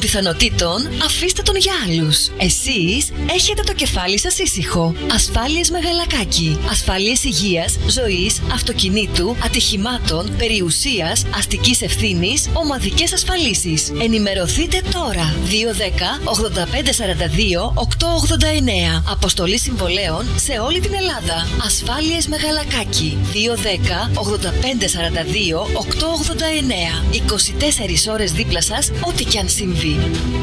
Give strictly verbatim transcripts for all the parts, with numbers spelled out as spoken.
πιθανότητων, αφήστε τον για άλλους. Εσείς έχετε το κεφάλι σας ήσυχο. Ασφάλειες Μεγαλακάκη. Ασφάλειες υγείας, ζωής, αυτοκινήτου, ατυχημάτων, περιουσίας, αστικής ευθύνης, ομαδικές ασφαλίσεις. Ενημερωθείτε τώρα. δύο δέκα ογδόντα πέντε σαράντα δύο οκτακόσια ογδόντα εννέα. Αποστολή συμβολέων σε όλη την Ελλάδα. Ασφάλειες Μεγαλακάκη. δύο δέκα ογδόντα πέντε σαράντα δύο οκτακόσια ογδόντα εννέα. είκοσι τέσσερις ώρες δίπλα σας, ό,τι κι αν συμβεί.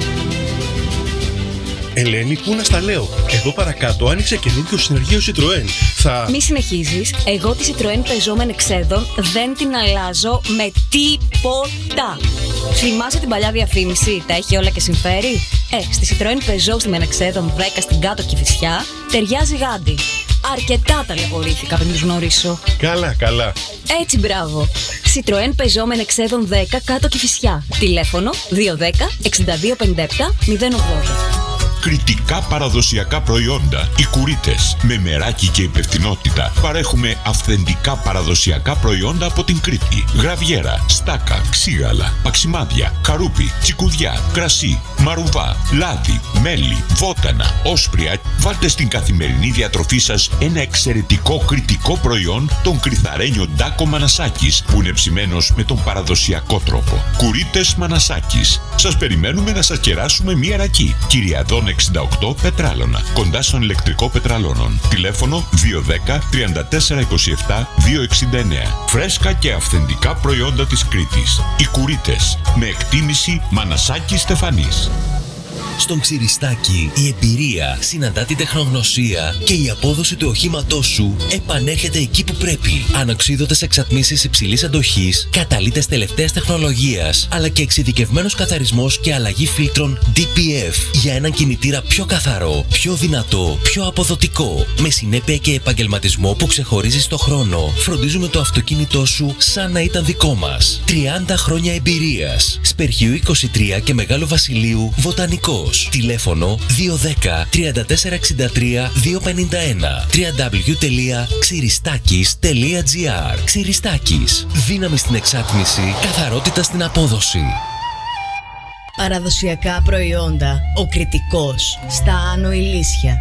Ελένη, πού να στα λέω. Εδώ παρακάτω άνοιξε καινούργιο συνεργείο Citroën. Θα... Μη συνεχίζεις. Εγώ τη Citroën Peugeot Μενεξέδων δεν την αλλάζω με τίποτα. Θυμάσαι την παλιά διαφήμιση, τα έχει όλα και συμφέρει? Ε, στη Citroën Peugeot στη Μενεξέδων δέκα στην κάτω Κηφισιά ταιριάζει γάντι. Αρκετά ταλαιπωρήθηκα πριν τους γνωρίσω. Καλά, καλά. Έτσι, μπράβο. Citroën Peugeot Μενεξέδων δέκα κάτω Κηφισιά. Τηλέφωνο δύο δέκα εξήντα δύο πενήντα επτά μηδέν ογδόντα. Κρητικά παραδοσιακά προϊόντα. Οι Κουρίτες. Με μεράκι και υπευθυνότητα παρέχουμε αυθεντικά παραδοσιακά προϊόντα από την Κρήτη. Γραβιέρα, στάκα, ξύγαλα, παξιμάδια, χαρούπι, τσικουδιά, κρασί, μαρουβά, λάδι, μέλι, βότανα, όσπρια. Βάλτε στην καθημερινή διατροφή σας ένα εξαιρετικό κρητικό προϊόν, τον Κρυθαρένιο Ντάκο Μανασάκης, που είναι ψημένος με τον παραδοσιακό τρόπο. Κουρίτες Μανασάκης. Σας περιμένουμε να σας κεράσουμε μία ρακή. Κυριαδών εξήντα οκτώ Πετράλωνα, κοντά στον ηλεκτρικό Πετραλώνων. Τηλέφωνο δύο δέκα τριάντα τέσσερα είκοσι επτά διακόσια εξήντα εννέα. Φρέσκα και αυθεντικά προϊόντα της Κρήτης. Οι Κουρίτες. Με εκτίμηση Μανασάκη Στεφανής. Στον Ξηριστάκη η εμπειρία συναντά την τεχνογνωσία και η απόδοση του οχήματός σου επανέρχεται εκεί που πρέπει. Ανοξίδωτες εξατμίσεις υψηλής αντοχής, καταλύτες τελευταίας τεχνολογίας, αλλά και εξειδικευμένος καθαρισμός και αλλαγή φίλτρων ντι πι εφ για έναν κινητήρα πιο καθαρό, πιο δυνατό, πιο αποδοτικό, με συνέπεια και επαγγελματισμό που ξεχωρίζει στο χρόνο. Φροντίζουμε το αυτοκίνητό σου σαν να ήταν δικό μας. τριάντα χρόνια εμπειρίας. Σπερχείου είκοσι τρία και Μεγάλου Βασιλείου Βοτανικός. Τηλέφωνο δύο δέκα τριάντα τέσσερα εξήντα τρία διακόσια πενήντα ένα. double-u double-u double-u τελεία ξηριστάκης τελεία τζι άρ. Ξηριστάκης. Δύναμη στην εξάτμιση, καθαρότητα στην απόδοση. Παραδοσιακά προϊόντα. Ο Κρητικός. Στα Άνω Ηλίσια.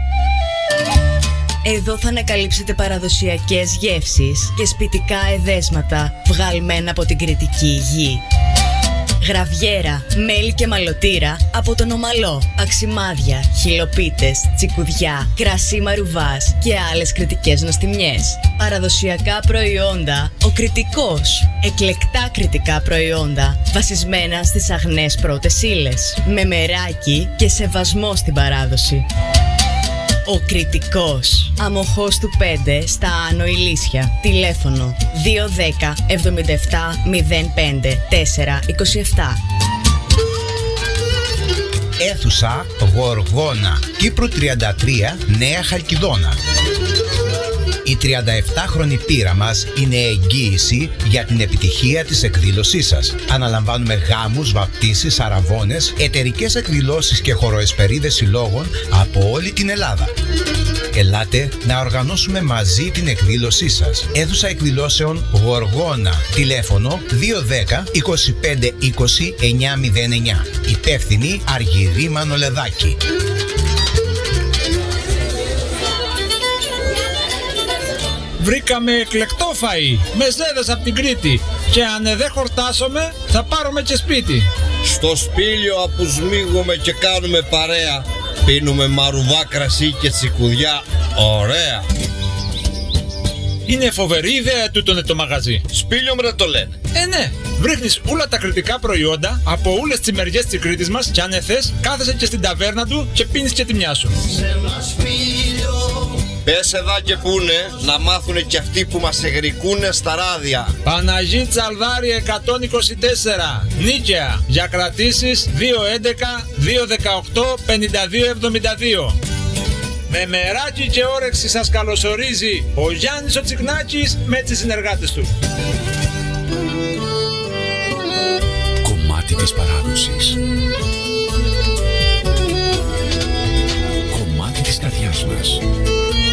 Εδώ θα ανακαλύψετε παραδοσιακές γεύσεις και σπιτικά εδέσματα βγαλμένα από την κρητική γη. Γραβιέρα, μέλι και μαλωτήρα από τον Ομαλό, αξιμάδια, χιλοπίτες, τσικουδιά, κρασί μαρουβάς και άλλες κρητικές νοστιμιές. Παραδοσιακά προϊόντα, ο Κρητικός. Εκλεκτά κρητικά προϊόντα, βασισμένα στις αγνές πρώτες ύλες, με μεράκι και σεβασμό στην παράδοση. Ο Κρητικός. Αμοχώς του πέντε στα Άνω Ηλίσια. Τηλέφωνο δύο δέκα εβδομήντα επτά μηδέν πέντε τέσσερα είκοσι επτά. Αίθουσα Γοργόνα, Κύπρου τριάντα τρία, Νέα Χαλκιδόνα. Η τριανταεπτάχρονη πείρα μας είναι εγγύηση για την επιτυχία της εκδήλωσής σας. Αναλαμβάνουμε γάμους, βαπτίσεις, αραβώνες, εταιρικές εκδηλώσεις και χωροεσπερίδες συλλόγων από όλη την Ελλάδα. Ελάτε να οργανώσουμε μαζί την εκδήλωσή σας. Αίθουσα εκδηλώσεων Γοργόνα. Τηλέφωνο δύο δέκα είκοσι πέντε είκοσι εννιά μηδέν εννιά. Υπεύθυνη Αργυρή Μανολεδάκη. Βρήκαμε εκλεκτό φαΐ, μεζέδες από την Κρήτη, και αν δεν χορτάσουμε θα πάρουμε και σπίτι. Στο σπήλιο απουσμίγουμε και κάνουμε παρέα. Πίνουμε μαρουβά, κρασί και τσικουδιά. Ωραία. Είναι φοβερή ιδέα τούτο το μαγαζί. Σπήλιο μου το λένε. Ε, ναι. Βρίχνεις όλα τα κρητικά προϊόντα από όλες τις μεριές της Κρήτης μας και αν θες κάθεσαι και στην ταβέρνα του και πίνεις και τη μια σου. Σε ένα σπήλιο. Πες εδώ και πούνε να μάθουνε και αυτοί που μας εγρικούνε στα ράδια. Παναγί Τσαλδάρη εκατόν είκοσι τέσσερα. Νίκαια. Για κρατήσεις δύο έντεκα δύο δεκαοκτώ πενήντα δύο εβδομήντα δύο. Με μεράκι και όρεξη σας καλωσορίζει ο Γιάννης ο Τσικνάκης με τις συνεργάτες του. Κομμάτι της παράδοσης. Κομμάτι της καρδιάς μας.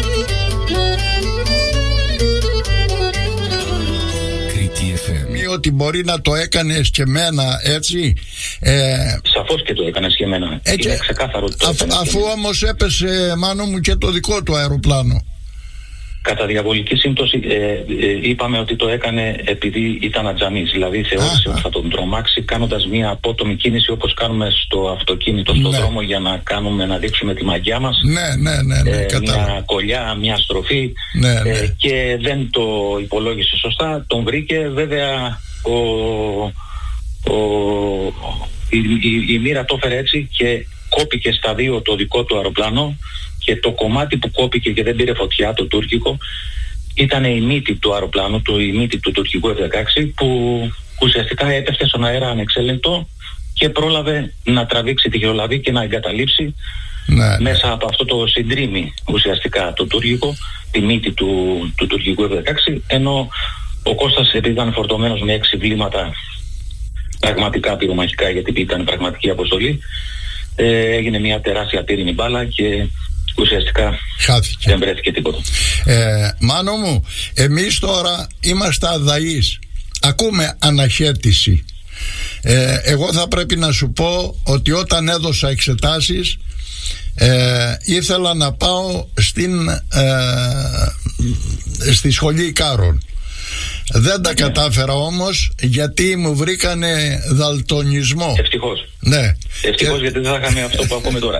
Κρήτη εφ εμ. Μη ότι μπορεί να το έκανες και εμένα, έτσι. Ε, Σαφώς και το έκανες και εμένα. Έτσι, είναι ξεκάθαρο ότι το αφ, έκανες αφού όμως έπεσε, Μάνο μου, και το δικό του αεροπλάνο. Κατά διαβολική σύμπτωση ε, ε, είπαμε ότι το έκανε επειδή ήταν ατζαμής. Δηλαδή θεώρησε ότι θα τον τρομάξει κάνοντας μια απότομη κίνηση, όπως κάνουμε στο αυτοκίνητο στον ναι. δρόμο, για να κάνουμε να δείξουμε τη μαγιά μας. Ναι, ναι, ναι, ναι, ε, μια κολλιά, μια στροφή. Ναι, ναι. Ε, και δεν το υπολόγισε σωστά. Τον βρήκε βέβαια ο, ο, η, η, η μοίρα το έφερε έτσι και κόπηκε στα δύο το δικό του αεροπλάνο. Και το κομμάτι που κόπηκε και δεν πήρε φωτιά, το τουρκικό, ήταν η μύτη του αεροπλάνου, του, η μύτη του τουρκικού εφ δεκαέξι, που ουσιαστικά έπεφτε στον αέρα ανεξέλεγκτο και πρόλαβε να τραβήξει τη γεωλαβή και να εγκαταλείψει ναι, μέσα ναι. από αυτό το συντρίμι ουσιαστικά το τουρκικό, τη μύτη του, του τουρκικού εφ δεκαέξι, ενώ ο Κώστας, επειδή ήταν φορτωμένος με έξι βλήματα πραγματικά πυρομαχικά, γιατί ήταν πραγματική αποστολή, ε, έγινε μια τεράστια πύρινη μπάλα και ουσιαστικά χάθηκε. Δεν βρέθηκε τίποτα. Ε, Μάνο μου, εμείς τώρα είμαστε αδαείς. Ακούμε αναχέτηση. Ε, εγώ θα πρέπει να σου πω ότι όταν έδωσα εξετάσεις ε, ήθελα να πάω στην, ε, στη σχολή Ικάρων. Δεν τα κατάφερα όμως, γιατί μου βρήκανε δαλτονισμό. Ευτυχώς. Ναι. Ευτυχώς και... γιατί δεν θα είχαμε αυτό που ακούμε τώρα.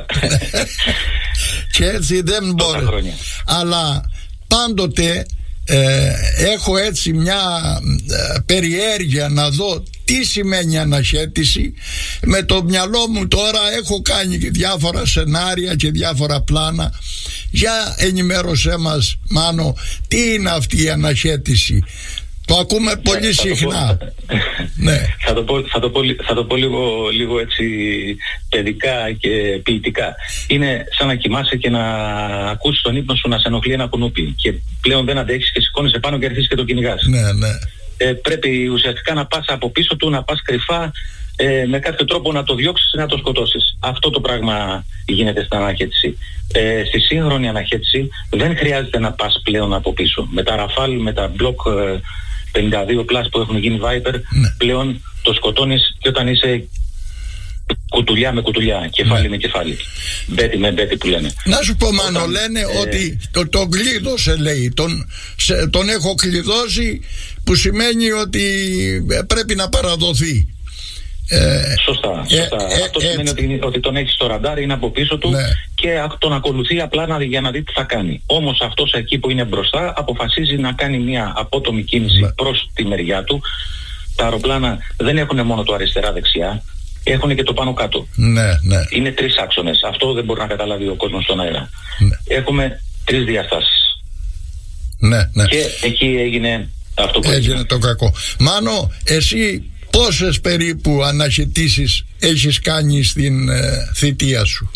Και έτσι δεν μπορώ. Αλλά πάντοτε ε, έχω έτσι μια ε, περιέργεια να δω τι σημαίνει αναχέτηση. Με το μυαλό μου τώρα έχω κάνει διάφορα σενάρια και διάφορα πλάνα. Για ενημέρωσέ μας, Μάνο, τι είναι αυτή η αναχέτηση? Το ακούμε πολύ ναι, συχνά. Θα το, ναι. θα το πω, θα το πω, θα το πω λίγο, λίγο έτσι παιδικά και ποιητικά. Είναι σαν να κοιμάσαι και να ακούσεις τον ύπνο σου να σε ενοχλεί ένα κουνούπι και πλέον δεν αντέχεις και σηκώνεσαι πάνω και αρχίζεις και το κυνηγάς. Ναι, ναι. Ε, πρέπει ουσιαστικά να πας από πίσω του, να πας κρυφά, ε, με κάποιο τρόπο να το διώξεις, να το σκοτώσεις. Αυτό το πράγμα γίνεται στην αναχέτηση. Ε, στη σύγχρονη αναχέτηση δεν χρειάζεται να πας πλέον από πίσω. Με τα Ραφάλ, με τα Block ε, πενήντα δύο πλας που έχουν γίνει Viper, ναι. πλέον το σκοτώνεις και όταν είσαι κουτουλιά με κουτουλιά, κεφάλι ναι. με κεφάλι, μπέτι με μπέτι που λένε. Να σου πω, Μάνο, όταν, λένε ε, ότι το, τον κλείδωσε, λέει, τον, σε, τον έχω κλειδώσει, που σημαίνει ότι πρέπει να παραδοθεί. Ε, σωστά, σωστά. Ε, Αυτό ε, σημαίνει ότι, ότι τον έχει στο ραντάρ, είναι από πίσω του ναι. και τον ακολουθεί απλά να, για να δει τι θα κάνει. Όμως αυτός εκεί που είναι μπροστά αποφασίζει να κάνει μια απότομη κίνηση ναι. προς τη μεριά του. Τα αεροπλάνα δεν έχουν μόνο το αριστερά-δεξιά, έχουν και το πάνω-κάτω. Ναι, ναι. Είναι τρεις άξονες. Αυτό δεν μπορεί να καταλάβει ο κόσμος στον αέρα. Ναι. Έχουμε τρεις διαστάσεις. Ναι, ναι. Και εκεί έγινε αυτό που έγινε. Έγινε το κακό. Μάνο, εσύ πόσες περίπου αναχαιτήσεις έχεις κάνει στην ε, θητεία σου?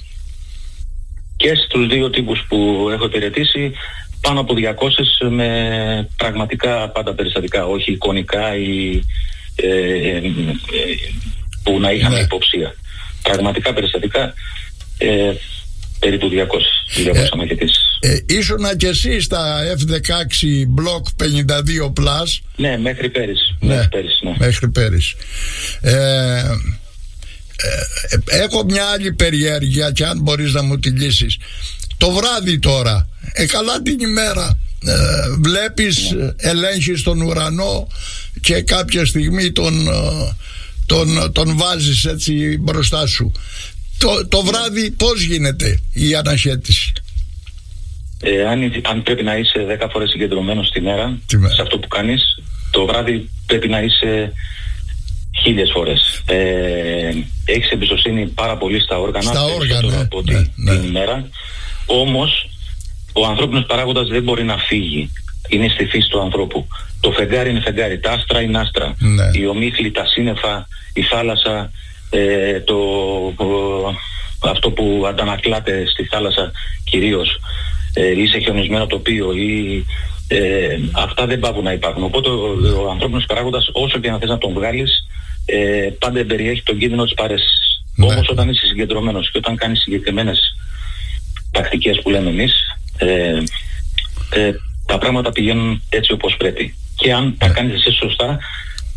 Και στους δύο τύπους που έχω υπηρετήσει, πάνω από διακόσιες, με πραγματικά πάντα περιστατικά, όχι εικονικά ή ε, ε, ε, που να είχαμε ναι. υποψία. Πραγματικά περιστατικά, ε, περίπου διακόσιες αναχαιτήσεις. Ε, ήσουνα και εσύ στα εφ δεκαέξι Block πενήντα δύο πλας. Ναι, μέχρι πέρυσι. Ναι, μέχρι πέρυσι. Ναι. Μέχρι πέρυσι. Ε, ε, έχω μια άλλη περιέργεια και αν μπορείς να μου τη λύσεις. Το βράδυ τώρα, ε, καλά την ημέρα, ε, βλέπεις, ναι. ελέγχεις τον ουρανό και κάποια στιγμή τον, τον, τον βάζεις έτσι μπροστά σου. Το, το βράδυ πώς γίνεται η αναχέτηση? Ε, αν, αν πρέπει να είσαι δέκα φορές συγκεντρωμένος τη μέρα σε αυτό που κάνεις, το βράδυ πρέπει να είσαι χίλιες φορές. Ε, έχεις εμπιστοσύνη πάρα πολύ στα όργανα, στα όργανα από ναι, την ναι. ημέρα. Όμως ο ανθρώπινος παράγοντας δεν μπορεί να φύγει. Είναι στη φύση του ανθρώπου. Το φεγγάρι είναι φεγγάρι, τα άστρα είναι άστρα. Ναι. Οι ομίχλοι, τα σύννεφα, η θάλασσα, ε, το, ο, αυτό που αντανακλάται στη θάλασσα κυρίως, ε, ή σε χιονισμένο τοπίο ή ε, αυτά δεν πάβουν να υπάρχουν. Οπότε ο, ο ανθρώπινος παράγοντας, όσο και να θες να τον βγάλεις, ε, πάντα περιέχει τον κίνδυνο της παρέσης. Ναι. Όμως όταν είσαι συγκεντρωμένος και όταν κάνεις συγκεκριμένες τακτικές που λέμε εμείς, ε, ε, τα πράγματα πηγαίνουν έτσι όπως πρέπει. Και αν ναι. τα κάνεις εσύ σωστά,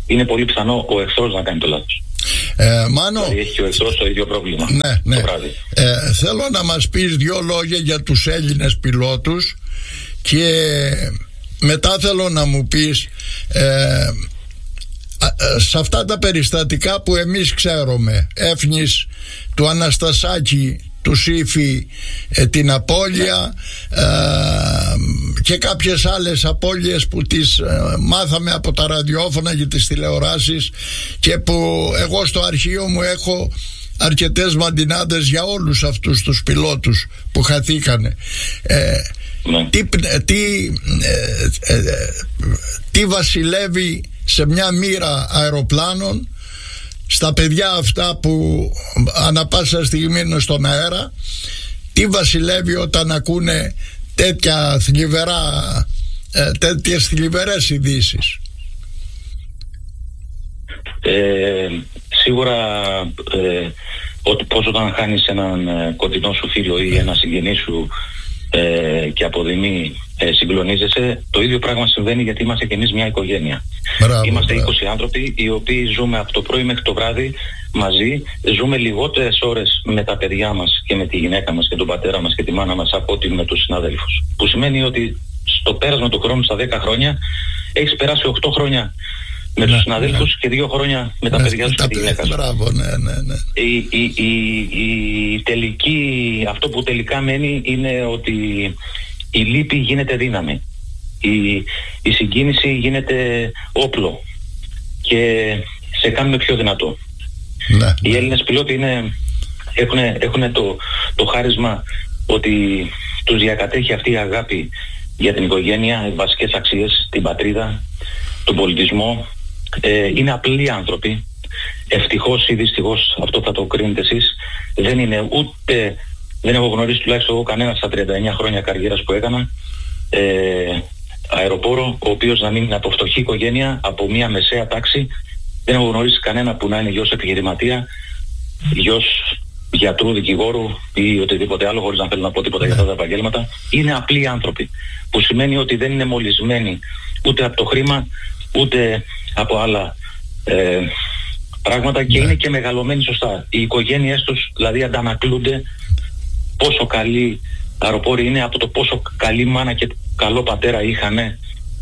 είναι πολύ πιθανό ο εχθρός να κάνει το λάθος. Ε, Μάνο, δηλαδή έχει και ο εχθρός το ίδιο πρόβλημα. Ναι, ναι. Το βράδυ. Ε, θέλω να μας πεις δύο λόγια για τους Έλληνες πιλότους και μετά θέλω να μου πεις ε, σε αυτά τα περιστατικά που εμείς ξέρουμε, Έφνης του Αναστασάκη, του Σύφη, ε, την απώλεια ε, και κάποιες άλλες απώλειες που τις ε, μάθαμε από τα ραδιόφωνα και τις τηλεοράσεις και που εγώ στο αρχείο μου έχω αρκετές μαντινάδες για όλους αυτούς τους πιλότους που χαθήκανε. ε, ναι. τι, τι, ε, ε, τι βασιλεύει σε μια μοίρα αεροπλάνων στα παιδιά αυτά που ανά πάσα στιγμή είναι στον αέρα, τι βασιλεύει όταν ακούνε τέτοια θλιβερά, ε, τέτοιες θλιβερές ειδήσεις? Ε, σίγουρα ε, ότι πώς όταν χάνεις έναν ε, κοντινό σου φίλο ή ένα συγγενή σου ε, και από δεινή ε, συγκλονίζεσαι, το ίδιο πράγμα συμβαίνει γιατί είμαστε και εμείς μια οικογένεια. Μπράβο, είμαστε μπράβο. είκοσι άνθρωποι οι οποίοι ζούμε από το πρωί μέχρι το βράδυ μαζί, ζούμε λιγότερες ώρες με τα παιδιά μας και με τη γυναίκα μας και τον πατέρα μας και τη μάνα μας από ότι με τους συναδέλφους, που σημαίνει ότι στο πέρασμα του χρόνου στα δέκα χρόνια έχεις περάσει οκτώ χρόνια με ναι, τους συναδέλφους ναι. και δύο χρόνια με τα ναι, παιδιά σου και τη γυναίκα σου. Μπράβο, ναι, ναι, ναι. Η, η, η, η τελική, αυτό που τελικά μένει είναι ότι η λύπη γίνεται δύναμη. Η, η συγκίνηση γίνεται όπλο και σε κάνουμε πιο δυνατό. Ναι, οι ναι. Έλληνες πιλότοι είναι, έχουν, έχουν το, το χάρισμα ότι τους διακατέχει αυτή η αγάπη για την οικογένεια, οι βασικές αξίες, την πατρίδα, τον πολιτισμό. Ε, είναι απλοί άνθρωποι. Ευτυχώς ή δυστυχώς, αυτό θα το κρίνετε εσείς, δεν είναι ούτε, δεν έχω γνωρίσει τουλάχιστον εγώ κανένα στα τριάντα εννιά χρόνια καριέρας που έκανα ε, αεροπόρο, ο οποίος να μην είναι από φτωχή οικογένεια, από μια μεσαία τάξη. Δεν έχω γνωρίσει κανένα που να είναι γιος επιχειρηματία, γιος γιατρού, δικηγόρου ή οτιδήποτε άλλο, χωρίς να θέλω να πω τίποτα για αυτά τα επαγγέλματα. Είναι απλοί άνθρωποι, που σημαίνει ότι δεν είναι μολυσμένοι ούτε από το χρήμα ούτε από άλλα ε, πράγματα και είναι και μεγαλωμένοι σωστά. Οι οικογένειές τους δηλαδή αντανακλούνται πόσο καλοί αεροπόροι είναι από το πόσο καλή μάνα και καλό πατέρα είχανε,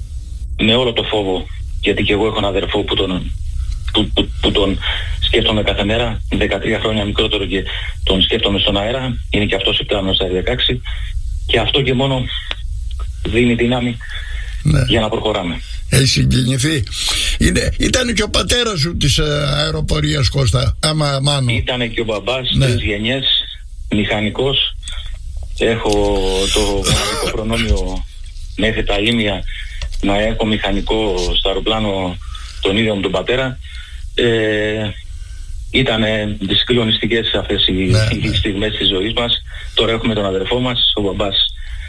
με όλο το φόβο, γιατί και εγώ έχω έναν αδερφό που τον, που, που, που τον σκέφτομαι κάθε μέρα, δεκατρία χρόνια μικρότερο και τον σκέφτομαι στον αέρα, είναι και αυτός επτάμενος στα δεκαέξι και αυτό και μόνο δίνει δύναμη ναι. για να προχωράμε. Έχει συγκινηθεί. Είναι, ήταν και ο πατέρας σου της ε, αεροπορίας, Κώστα, άμα Μάνο. Ήτανε και ο μπαμπάς, ναι. τρεις γενιές, μηχανικός. Έχω το μοναδικό προνόμιο μέχρι τα ήμια να έχω μηχανικό στο αεροπλάνο τον ίδιο μου τον πατέρα. Ε, ήτανε συγκλονιστικές αυτές οι, ναι, οι στιγμές της ζωής μας. Τώρα έχουμε τον αδερφό μας, ο μπαμπάς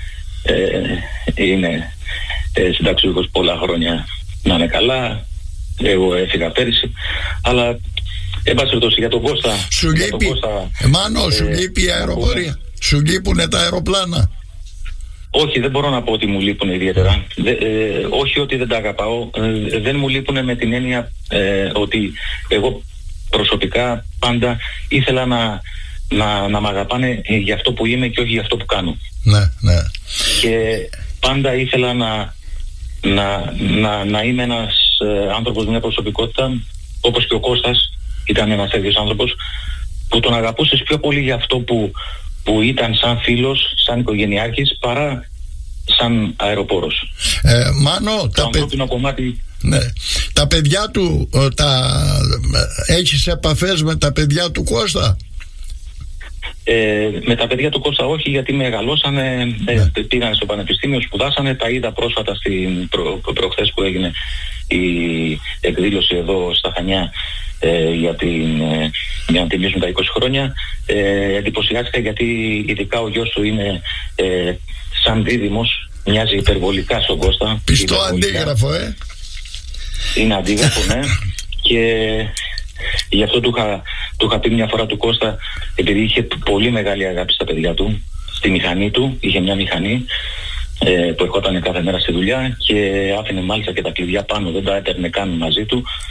ε, είναι ε, συνταξιούχος πολλά χρόνια, να είναι καλά. Εγώ έφυγα πέρυσι, αλλά εν πάση περιπτώσει για τον Κώστα. Σου λείπει, Κώστα, Μάνο, ε, σου λείπει η αεροπορία? Σου λείπουνε τα αεροπλάνα? Όχι, δεν μπορώ να πω ότι μου λείπουν ιδιαίτερα. Δε, ε, όχι ότι δεν τα αγαπάω. Ε, δεν μου λείπουν με την έννοια ε, ότι εγώ προσωπικά πάντα ήθελα να, να, να μ' αγαπάνε για αυτό που είμαι και όχι για αυτό που κάνω. Ναι, ναι. Και πάντα ήθελα να, να, να, να είμαι ένας ε, άνθρωπος με μια προσωπικότητα, όπως και ο Κώστας ήταν ένας τέτοιος άνθρωπος, που τον αγαπούσες πιο πολύ για αυτό που που ήταν σαν φίλος, σαν οικογενειάρχης, παρά σαν αεροπόρος. Ε, Μάνο, το τα, ανθρώπινο παι... κομμάτι... ναι. τα παιδιά του, τα... έχεις επαφές με τα παιδιά του Κώστα? Ε, με τα παιδιά του Κώστα όχι, γιατί μεγαλώσανε, ναι. ε, πήγανε στο πανεπιστήμιο, σπουδάσανε, τα είδα πρόσφατα στην προ... προχθές που έγινε η εκδήλωση εδώ στα Χανιά ε, για, την, ε, για να τιμήσουν τα είκοσι χρόνια. Ε, εντυπωσιάστηκα γιατί ειδικά ο γιος του είναι ε, σαν δίδυμος, μοιάζει υπερβολικά στον Κώστα. Πιστό αντίγραφο, ε! Είναι αντίγραφο, ναι. Και γι' αυτό του είχα, του είχα πει μια φορά του Κώστα, επειδή είχε πολύ μεγάλη αγάπη στα παιδιά του, στη μηχανή του, είχε μια μηχανή ε, που ερχόταν κάθε μέρα στη δουλειά και άφηνε μάλιστα και τα κλειδιά πάνω, δεν τα έπαιρνε καν μαζί του.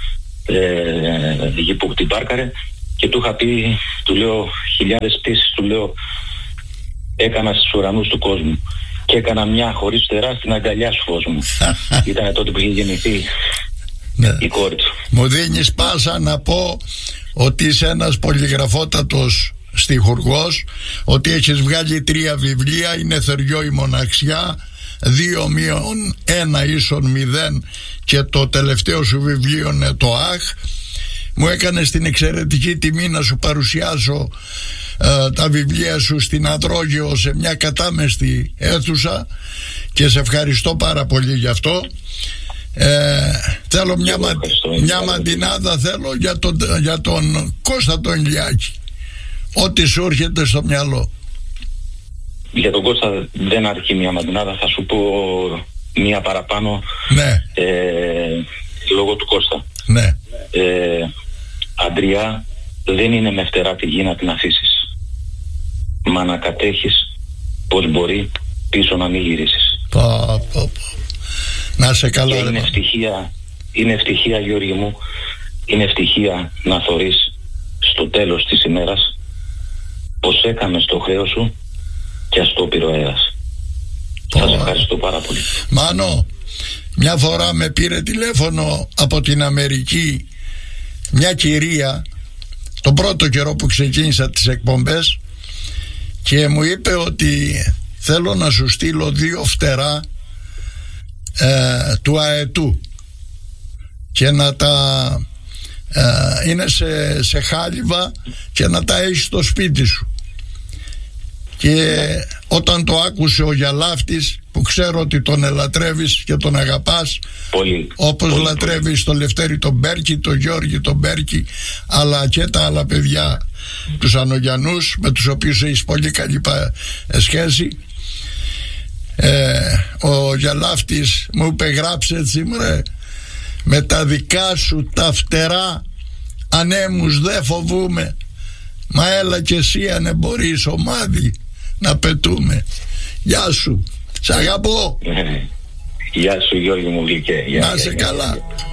ε, εκεί που την πάρκαρε, και του είχα πει, του λέω, χιλιάδες πτήσεις, του λέω, έκανα στους ουρανούς του κόσμου και έκανα μια χωρίς φτερά στην αγκαλιά σου, φως μου. Ήταν τότε που είχε γεννηθεί η κόρη του. Μου δίνεις πάσα να πω ότι είσαι ένας πολυγραφότατος στιχουργός, ότι έχεις βγάλει τρία βιβλία, είναι Θεριό η μοναξιά, δύο μείον ένα ίσον μηδέν, και το τελευταίο σου βιβλίο είναι το Αχ. Μου έκανες την εξαιρετική τιμή να σου παρουσιάσω ε, τα βιβλία σου στην Αντρόγειο σε μια κατάμεστη αίθουσα και σε ευχαριστώ πάρα πολύ γι' αυτό. Ε, θέλω μια, μα, μια μαντινάδα θέλω για τον, για τον Κώστα τον Ηλιάκη, ό,τι σου έρχεται στο μυαλό. Για τον Κώστα δεν αρκεί μια μαντινάδα, θα σου πω μια παραπάνω. Ναι. ε, λόγω του Κώστα. Ναι. ε, Αντριά, δεν είναι με φτερά τη γη να την αφήσεις, μα να κατέχεις πως μπορεί πίσω να μην γυρίσεις. Πα, πα, πα. Να σε καλά. Είναι ευτυχία, είναι ευτυχία, Γιώργη μου, είναι ευτυχία να θωρείς στο τέλος της ημέρας πως έκαμες το χρέος σου και ας το πήρε ο αέρας. Σας ευχαριστώ πάρα πολύ. Μάνο, μια φορά με πήρε τηλέφωνο από την Αμερική μια κυρία, τον πρώτο καιρό που ξεκίνησα τις εκπομπές, και μου είπε ότι θέλω να σου στείλω δύο φτερά ε, του αετού και να τα ε, είναι σε, σε χάλιβα και να τα έχεις στο σπίτι σου. Και όταν το άκουσε ο Γιαλάφτης, που ξέρω ότι τον ελατρεύεις και τον αγαπάς πολύ, όπως πολύ, λατρεύεις πολύ. τον Λευτέρη τον Μπέρκη, τον Γιώργη τον Μπέρκη, αλλά και τα άλλα παιδιά, τους Ανογιανούς, με τους οποίους έχεις πολύ καλή σχέση. ε, ο Γιαλάφτης μου είπε, γράψε έτσι μωρέ, με τα δικά σου τα φτερά ανέμους δεν φοβούμε, μα έλα και εσύ αν μπορείς ομάδι να πετούμε. Γεια σου, σ' αγαπώ. Γεια σου Γιώργη μου γλυκέ. Να είσαι καλά.